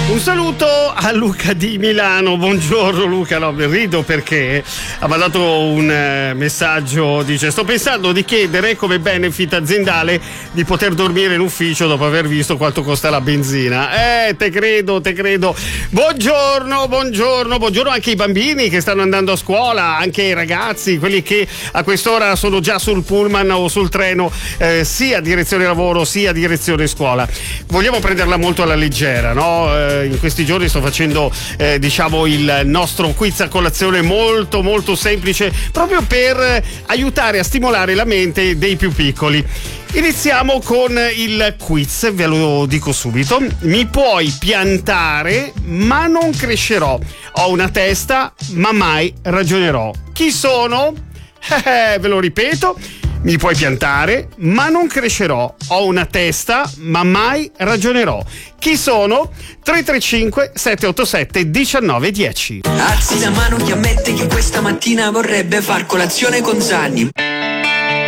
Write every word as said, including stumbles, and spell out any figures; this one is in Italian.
Un saluto a Luca di Milano. Buongiorno Luca, no, rido perché ha mandato un eh, messaggio, dice: sto pensando di chiedere come benefit aziendale di poter dormire in ufficio dopo aver visto quanto costa la benzina. Eh, te credo, te credo. Buongiorno, buongiorno, buongiorno anche ai bambini che stanno andando a scuola, anche ai ragazzi, quelli che a quest'ora sono già sul pullman o sul treno, eh, sia direzione lavoro sia direzione scuola. Vogliamo prenderla molto alla leggera, no? Eh, in questi giorni sto facendo eh, diciamo il nostro quiz a colazione molto molto semplice, proprio per aiutare a stimolare la mente dei più piccoli. Iniziamo con il quiz, ve lo dico subito. Mi puoi piantare ma non crescerò, ho una testa ma mai ragionerò. Chi sono? Eh, ve lo ripeto. Mi puoi piantare, ma non crescerò. Ho una testa, ma mai ragionerò. Chi sono? tre tre cinque sette otto sette uno nove uno zero. Alzi la mano chi ammette che questa mattina vorrebbe far colazione con Zanni.